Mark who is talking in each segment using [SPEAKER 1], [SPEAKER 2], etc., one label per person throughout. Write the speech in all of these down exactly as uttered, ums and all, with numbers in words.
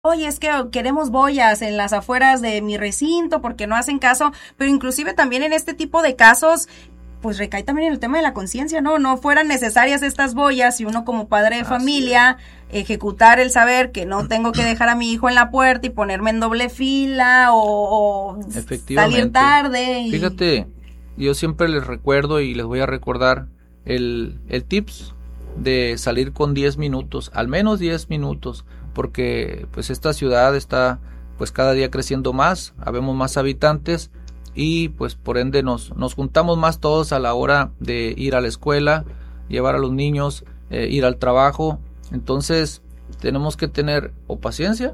[SPEAKER 1] oye, es que queremos boyas en las afueras de mi recinto porque no hacen caso, pero inclusive también en este tipo de casos, pues recae también en el tema de la conciencia, ¿no? No fueran necesarias estas boyas y uno como padre de familia ejecutar el saber que no tengo que dejar a mi hijo en la puerta y ponerme en doble fila o, o salir tarde. Y...
[SPEAKER 2] Fíjate, yo siempre les recuerdo y les voy a recordar el, el tips de salir con diez minutos, al menos diez minutos, porque pues esta ciudad está pues cada día creciendo más, habemos más habitantes y pues por ende nos, nos juntamos más todos a la hora de ir a la escuela, llevar a los niños, eh, ir al trabajo. Entonces tenemos que tener o paciencia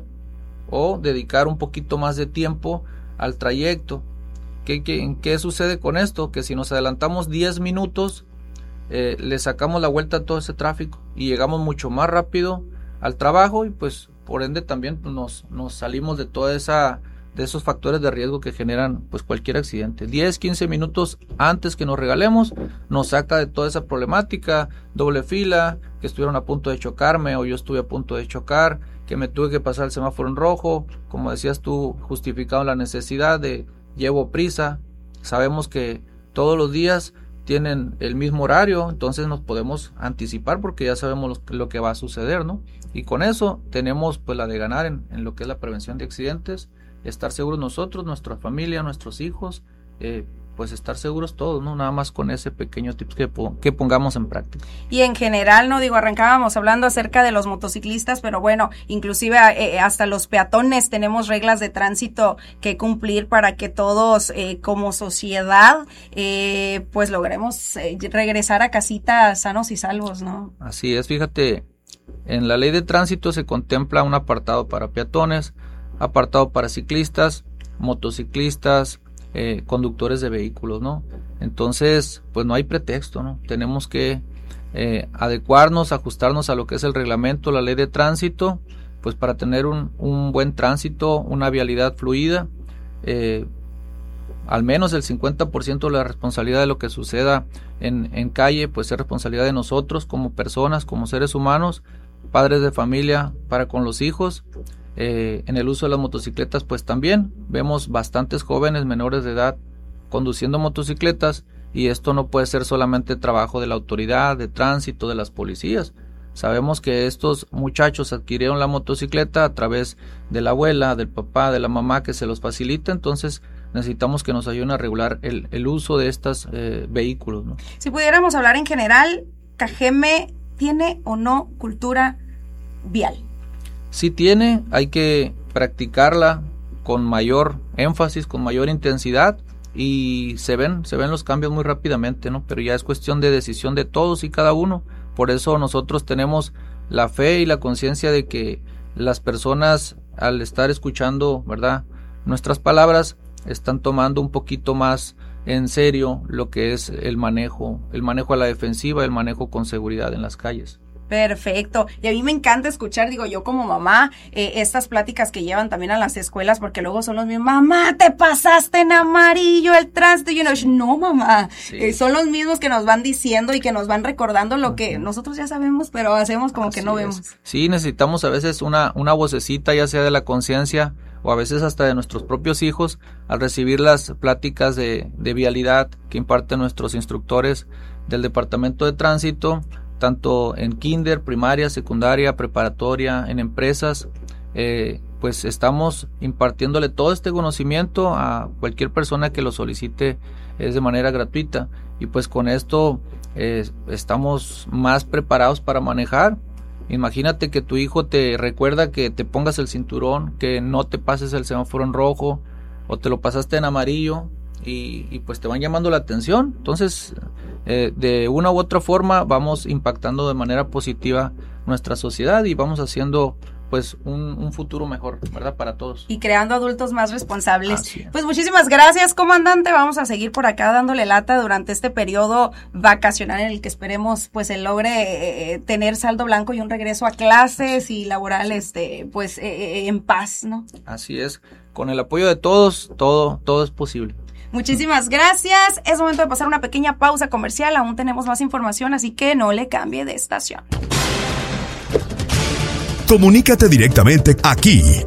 [SPEAKER 2] o dedicar un poquito más de tiempo al trayecto. ¿Qué, qué, qué sucede con esto? Que si nos adelantamos diez minutos, eh, le sacamos la vuelta a todo ese tráfico y llegamos mucho más rápido al trabajo y pues por ende también pues, nos, nos salimos de toda esa de esos factores de riesgo que generan pues cualquier accidente. diez, quince minutos antes que nos regalemos nos saca de toda esa problemática, doble fila, que estuvieron a punto de chocarme o yo estuve a punto de chocar, que me tuve que pasar el semáforo en rojo, como decías tú, justificado la necesidad de llevo prisa. Sabemos que todos los días tienen el mismo horario, entonces nos podemos anticipar porque ya sabemos lo, lo que va a suceder, ¿no? Y con eso tenemos pues la de ganar en, en lo que es la prevención de accidentes, estar seguros nosotros, nuestra familia, nuestros hijos, eh, pues estar seguros todos, ¿no? Nada más con ese pequeño tips que, que pongamos en práctica.
[SPEAKER 1] Y en general, no digo, arrancábamos hablando acerca de los motociclistas, pero bueno, inclusive eh, hasta los peatones tenemos reglas de tránsito que cumplir para que todos eh, como sociedad eh, pues logremos eh, regresar a casita sanos y salvos, ¿no?
[SPEAKER 2] Así es, fíjate, en la ley de tránsito se contempla un apartado para peatones, apartado para ciclistas, motociclistas, eh, conductores de vehículos, ¿no? Entonces, pues no hay pretexto, ¿no? Tenemos que eh, adecuarnos, ajustarnos a lo que es el reglamento, la ley de tránsito, pues para tener un, un buen tránsito, una vialidad fluida, eh, al menos el cincuenta por ciento de la responsabilidad de lo que suceda en, en calle, pues es responsabilidad de nosotros como personas, como seres humanos, padres de familia para con los hijos. Eh, en el uso de las motocicletas pues también vemos bastantes jóvenes menores de edad conduciendo motocicletas y esto no puede ser solamente trabajo de la autoridad de tránsito, de las policías. Sabemos que estos muchachos adquirieron la motocicleta a través de la abuela, del papá, de la mamá que se los facilita, entonces necesitamos que nos ayuden a regular el, el uso de estos eh, vehículos, ¿no?
[SPEAKER 1] Si pudiéramos hablar en general, Cajeme ¿tiene o no cultura vial?
[SPEAKER 2] Sí tiene, hay que practicarla con mayor énfasis, con mayor intensidad y se ven, se ven los cambios muy rápidamente, ¿no? Pero ya es cuestión de decisión de todos y cada uno. Por eso nosotros tenemos la fe y la conciencia de que las personas al estar escuchando, ¿verdad?, nuestras palabras, están tomando un poquito más en serio lo que es el manejo, el manejo a la defensiva, el manejo con seguridad en las calles.
[SPEAKER 1] Perfecto, y a mí me encanta escuchar, digo yo como mamá, eh, estas pláticas que llevan también a las escuelas, porque luego son los mismos, mamá, te pasaste en amarillo el tránsito, y uno dice, no mamá, sí. eh, son los mismos que nos van diciendo y que nos van recordando lo que nosotros ya sabemos, pero hacemos como Así que no es. vemos.
[SPEAKER 2] Sí, necesitamos a veces una, una vocecita, ya sea de la conciencia, o a veces hasta de nuestros propios hijos, al recibir las pláticas de, de vialidad que imparten nuestros instructores del Departamento de Tránsito, tanto en kinder, primaria, secundaria, preparatoria, en empresas, eh, pues estamos impartiéndole todo este conocimiento a cualquier persona que lo solicite, es de manera gratuita, y pues con esto eh, estamos más preparados para manejar. Imagínate que tu hijo te recuerda que te pongas el cinturón, que no te pases el semáforo en rojo, o te lo pasaste en amarillo, y, y pues te van llamando la atención. Entonces eh, de una u otra forma vamos impactando de manera positiva nuestra sociedad y vamos haciendo pues un, un futuro mejor, ¿verdad? Para todos.
[SPEAKER 1] Y creando adultos más responsables. Pues muchísimas gracias, comandante. Vamos a seguir por acá dándole lata durante este periodo vacacional en el que esperemos pues se logre eh, tener saldo blanco y un regreso a clases y laboral este pues eh, en paz, ¿no?
[SPEAKER 2] Así es. Con el apoyo de todos, todo, todo es posible.
[SPEAKER 1] Muchísimas gracias. Es momento de pasar una pequeña pausa comercial. Aún tenemos más información, así que no le cambie de estación.
[SPEAKER 3] Comunícate directamente aquí